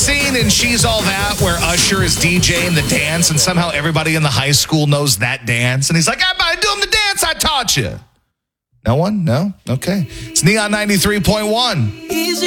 scene in She's All That where Usher is DJing the dance and somehow everybody in the high school knows that dance? And he's like, everybody doing the dance I taught you. No one? No? Okay. It's Neon 93.1.